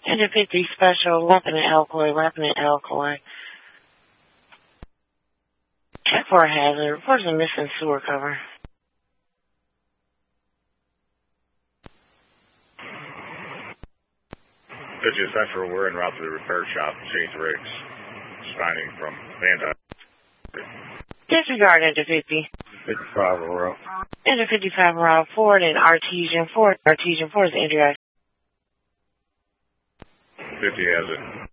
Engine 50 special, weapon and alcohol. Check for a hazard. Reports a missing sewer cover. 50th Central, we're en route to the repair shop, change rigs, signing from Vanda. Disregard Engine 50. 55 en route. Engine 55 en route forward and Artesian 4. Artesian 4 is the injury. 50 has it.